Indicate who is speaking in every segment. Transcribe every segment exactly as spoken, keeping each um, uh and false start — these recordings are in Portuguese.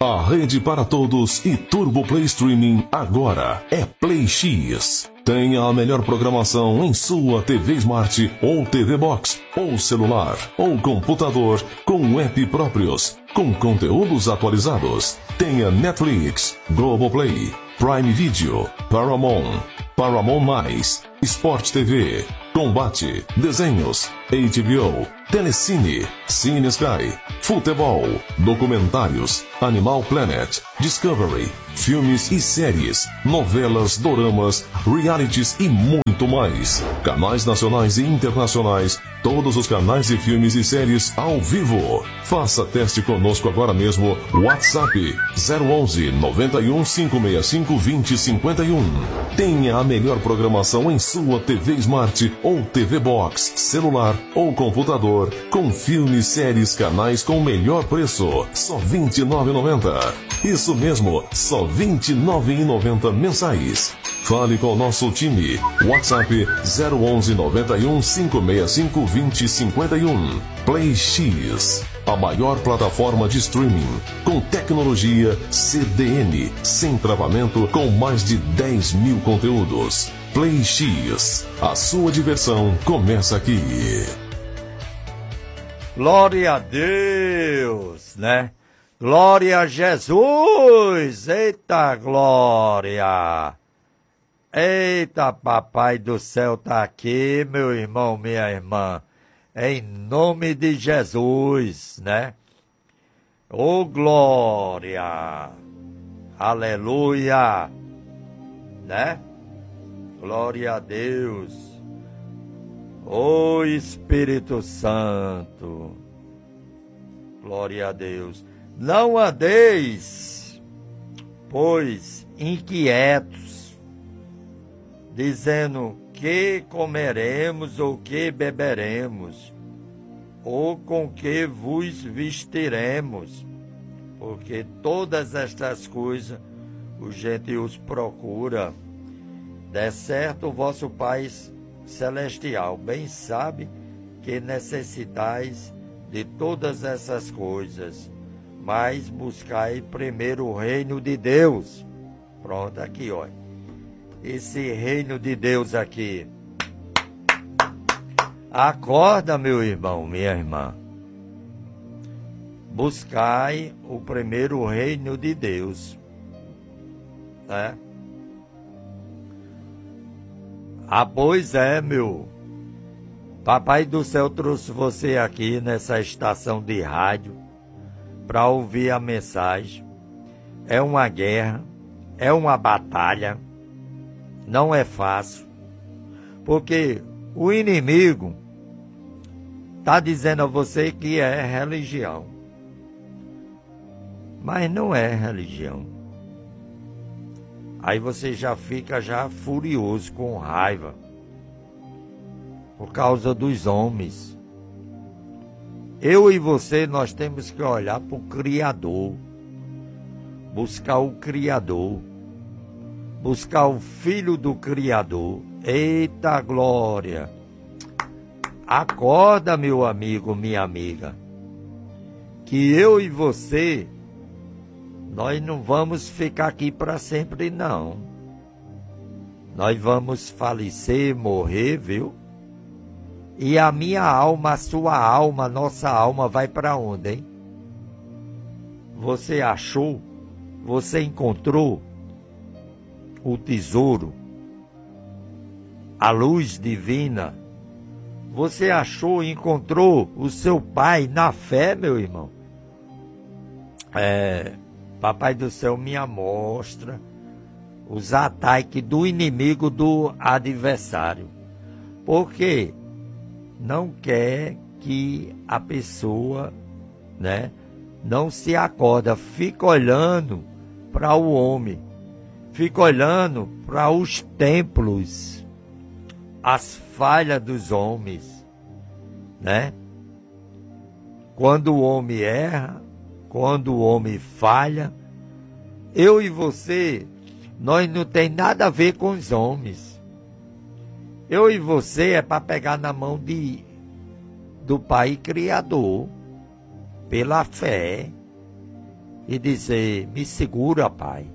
Speaker 1: A rede para todos e Turbo Play Streaming agora é Play X. Tenha a melhor programação em sua T V Smart ou T V Box, ou celular, ou computador, com app próprios, com conteúdos atualizados. Tenha Netflix, Globoplay, Prime Video, Paramount, Paramount+, Sport T V, Combate, Desenhos, H B O, Telecine, Cine Sky, Futebol, Documentários, Animal Planet, Discovery, filmes e séries, novelas, doramas, realities e muito mais. Canais nacionais e internacionais, todos os canais de filmes e séries ao vivo. Faça teste conosco agora mesmo. WhatsApp zero onze, noventa e um, cinco seis cinco, vinte, cinquenta e um. Tenha a melhor programação em sua T V Smart ou T V Box, celular ou computador, com filmes, séries, canais com o melhor preço, só vinte e nove reais e noventa centavos. Isso mesmo, só vinte e nove reais e noventa centavos mensais. Fale com o nosso time. WhatsApp zero onze, noventa e um, cinco seis cinco, vinte, cinquenta e um. Play X, a maior plataforma de streaming, com tecnologia C D N, sem travamento, com mais de dez mil conteúdos. Play X, a sua diversão começa aqui.
Speaker 2: Glória a Deus, né? Glória a Jesus! Eita glória! Eita, papai do céu tá aqui, meu irmão, minha irmã. Em nome de Jesus, né? Ô glória! Aleluia! Né? Glória a Deus! Ô Espírito Santo! Glória a Deus! Não andeis, pois, inquietos, dizendo que comeremos ou que beberemos, ou com que vos vestiremos, porque todas estas coisas os gentios procura. De certo, o vosso Pai Celestial bem sabe que necessitais de todas essas coisas, mas buscai primeiro o reino de Deus. Pronto, aqui, olha. Esse reino de Deus aqui. Acorda, meu irmão, minha irmã. Buscai o primeiro reino de Deus. Né? Ah, pois é, meu. Papai do céu trouxe você aqui nessa estação de rádio para ouvir a mensagem. É uma guerra, é uma batalha, não é fácil, porque o inimigo está dizendo a você que é religião, mas não é religião. Aí você já fica já furioso, com raiva, por causa dos homens. Eu e você, nós temos que olhar para o Criador, buscar o Criador, buscar o Filho do Criador. Eita glória! Acorda, meu amigo, minha amiga, que eu e você, nós não vamos ficar aqui para sempre, não. Nós vamos falecer, morrer, viu? E a minha alma, a sua alma, a nossa alma vai para onde, hein? Você achou? Você encontrou o tesouro? A luz divina? Você achou e encontrou o seu Pai na fé, meu irmão? É, Papai do céu me mostra os ataques do inimigo, do adversário. Por quê? Não quer que a pessoa, né, não se acorda, fica olhando para o homem, fica olhando para os templos, as falhas dos homens, né? Quando o homem erra, quando o homem falha, eu e você, nós não tem nada a ver com os homens. Eu e você é para pegar na mão de, do Pai Criador, pela fé, e dizer: me segura, Pai,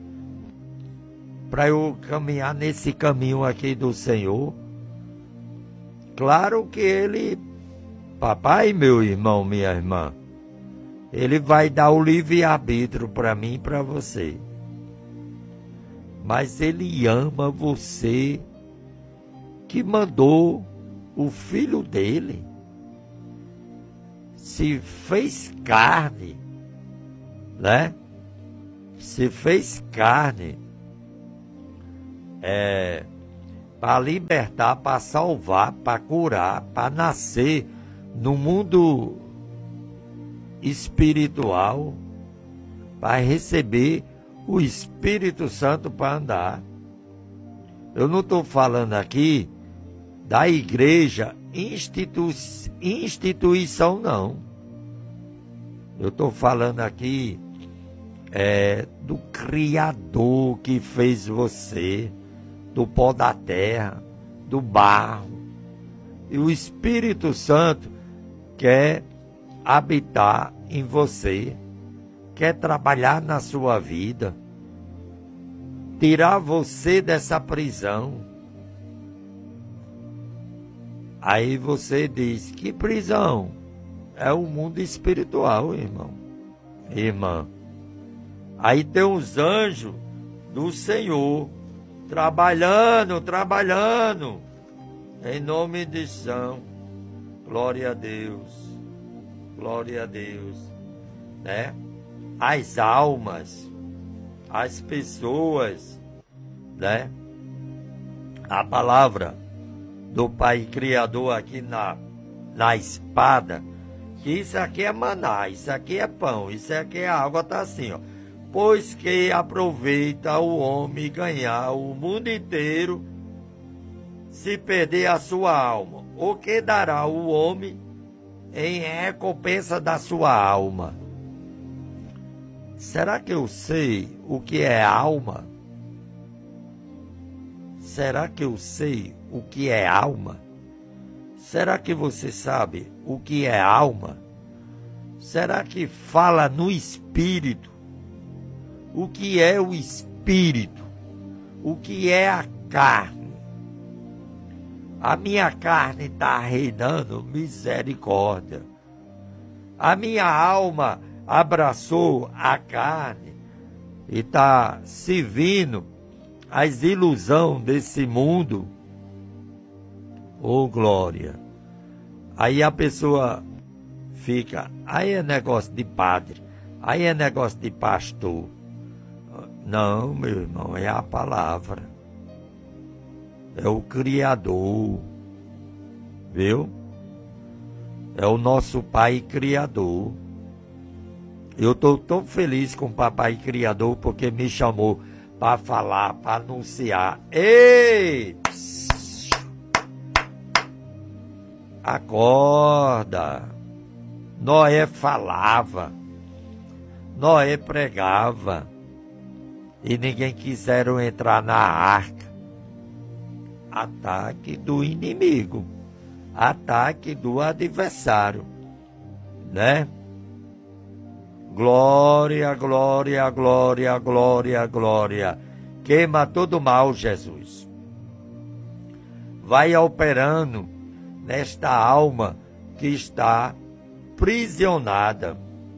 Speaker 2: para eu caminhar nesse caminho aqui do Senhor. Claro que ele, papai, meu irmão, minha irmã, ele vai dar o livre-arbítrio para mim e para você. Mas ele ama você, que mandou o filho dele, se fez carne, né? Se fez carne, é, para libertar, para salvar, para curar, para nascer no mundo espiritual, para receber o Espírito Santo para andar. Eu não estou falando aqui da igreja institu instituição, não. Eu estou falando aqui é, do Criador que fez você, do pó da terra, do barro. E o Espírito Santo quer habitar em você, quer trabalhar na sua vida, tirar você dessa prisão. Aí você diz: que prisão? É o mundo espiritual, irmão, irmã. Aí tem os anjos do Senhor trabalhando, trabalhando, em nome de São. Glória a Deus, glória a Deus, né? As almas, as pessoas, né? A palavra do Pai Criador aqui na, na espada, que isso aqui é maná, isso aqui é pão, isso aqui é água, tá assim, ó. Pois que aproveita o homem ganhar o mundo inteiro, se perder a sua alma, o que dará o homem em recompensa da sua alma? Será que eu sei o que é alma? Será que eu sei o que é alma? Será que você sabe o que é alma? Será que fala no espírito? O que é o espírito? O que é a carne? A minha carne está reinando misericórdia. A minha alma abraçou a carne e está servindo as ilusões desse mundo. Oh, glória! Aí a pessoa fica: aí é negócio de padre, aí é negócio de pastor. Não, meu irmão, é a palavra. É o Criador, viu? É o nosso Pai Criador. Eu estou tão feliz com o Papai Criador porque me chamou para falar, para anunciar. Ei! Acorda! Noé falava, Noé pregava, e ninguém quiseram entrar na arca. Ataque do inimigo, ataque do adversário, né? Glória, glória, glória, glória, glória. Queima todo mal, Jesus. Vai operando nesta alma que está prisionada.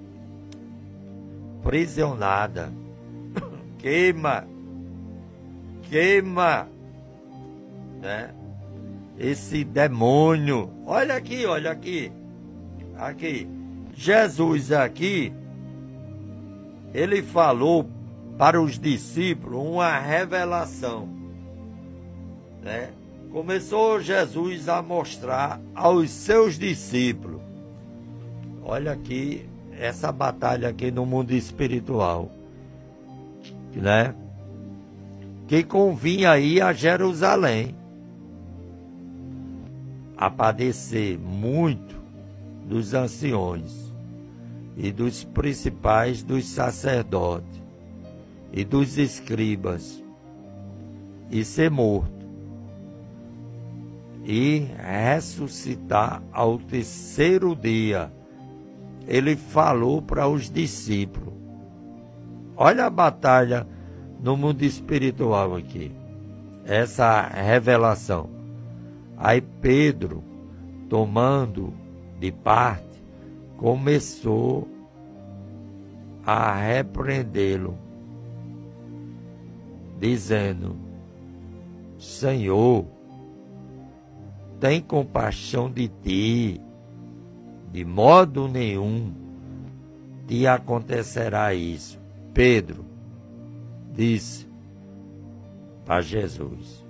Speaker 2: Prisionada. Queima. Queima. Né? Esse demônio. Olha aqui, olha aqui. Aqui. Jesus aqui, ele falou para os discípulos uma revelação, né? Começou Jesus a mostrar aos seus discípulos. Olha aqui, essa batalha aqui no mundo espiritual, né? Que convinha ir a Jerusalém, a padecer muito dos anciões e dos principais dos sacerdotes e dos escribas, e ser morto, e ressuscitar ao terceiro dia. Ele falou para os discípulos. Olha a batalha no mundo espiritual aqui. Essa revelação. Aí Pedro, tomando de parte, começou a repreendê-lo, dizendo: Senhor, tem compaixão de ti, de modo nenhum te acontecerá isso. Pedro disse para Jesus.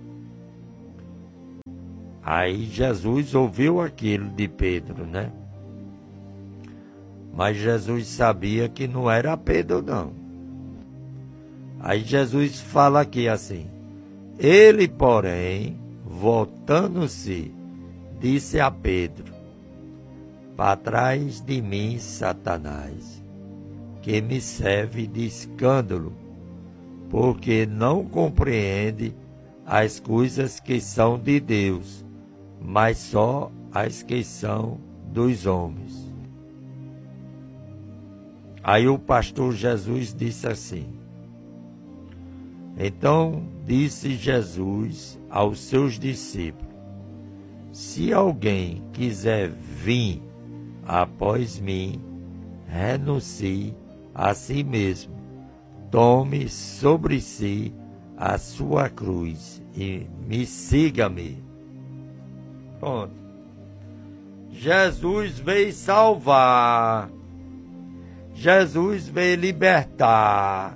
Speaker 2: Aí Jesus ouviu aquilo de Pedro, né? Mas Jesus sabia que não era Pedro, não. Aí Jesus fala aqui assim: ele, porém, voltando-se, disse a Pedro: para trás de mim, Satanás, que me serve de escândalo, porque não compreende as coisas que são de Deus, mas só as que são dos homens. Aí o pastor Jesus disse assim: então disse Jesus aos seus discípulos: se alguém quiser vir após mim, renuncie a si mesmo, tome sobre si a sua cruz e me siga-me. Pronto. Jesus veio salvar. Jesus veio libertar.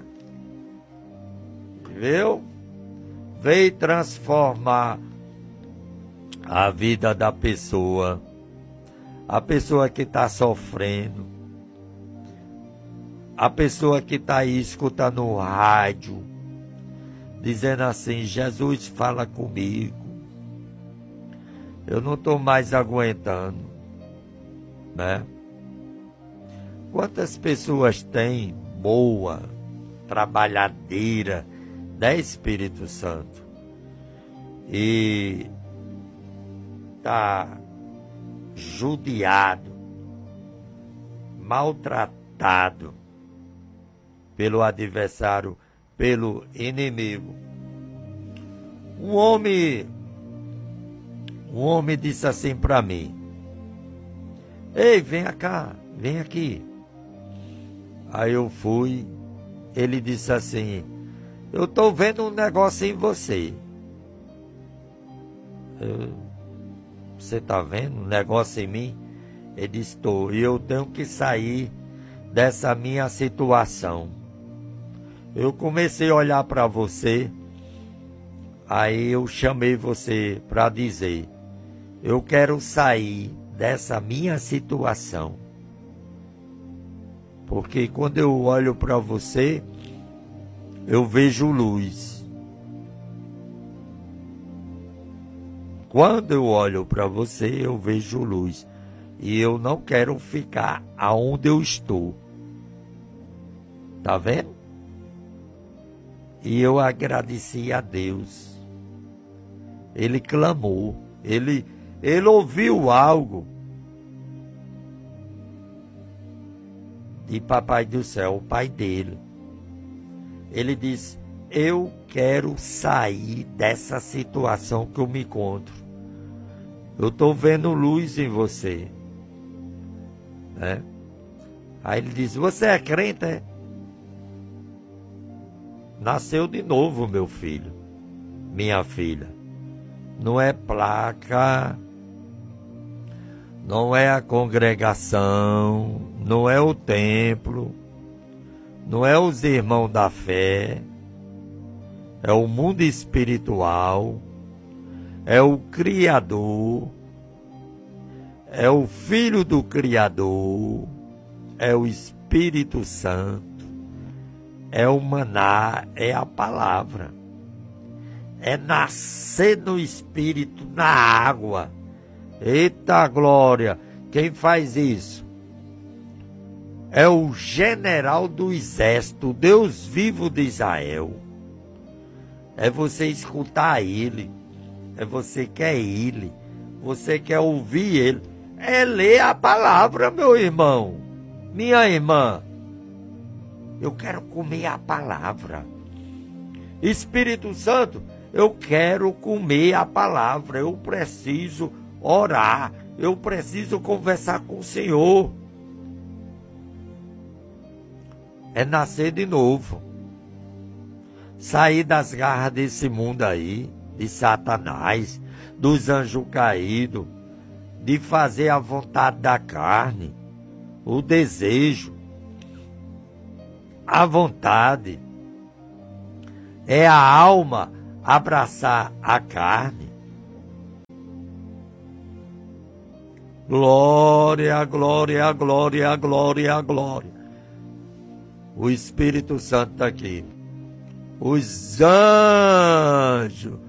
Speaker 2: Viu? Veio transformar a vida da pessoa. A pessoa que está sofrendo. A pessoa que está aí escutando o rádio, dizendo assim: Jesus, fala comigo. Eu não estou mais aguentando, né? Quantas pessoas tem boa, trabalhadeira, da Espírito Santo, e está judiado, maltratado pelo adversário, pelo inimigo. Um homem, um homem disse assim para mim: ei, vem cá, vem aqui. Aí eu fui, ele disse assim: eu estou vendo um negócio em você. Eu, você está vendo um negócio em mim? Ele disse: estou, e eu tenho que sair dessa minha situação. Eu comecei a olhar para você, aí eu chamei você para dizer: eu quero sair dessa minha situação. Porque quando eu olho para você, eu vejo luz. Quando eu olho para você, eu vejo luz. E eu não quero ficar aonde eu estou. Tá vendo? E eu agradeci a Deus. Ele clamou. Ele, ele ouviu algo de Papai do Céu, o Pai dele. Ele disse: eu quero sair dessa situação que eu me encontro. Eu estou vendo luz em você. Né? Aí ele disse: você é crente, é? Nasceu de novo, meu filho, minha filha. Não é placa, não é a congregação, não é o templo, não é os irmãos da fé, é o mundo espiritual, é o Criador, é o Filho do Criador, é o Espírito Santo, é o maná, é a palavra. É nascer no Espírito, na água. Eita glória! Quem faz isso? É o general do exército, Deus vivo de Israel. É você escutar ele. É você quer ele. Você quer ouvir ele. É ler a palavra, meu irmão. Minha irmã. Eu quero comer a palavra. Espírito Santo, eu quero comer a palavra. Eu preciso orar. Eu preciso conversar com o Senhor. É nascer de novo. Sair das garras desse mundo aí, de Satanás, dos anjos caídos, de fazer a vontade da carne, o desejo, a vontade. É a alma abraçar a carne. Glória, glória, glória, glória, glória. O Espírito Santo está aqui. Os anjos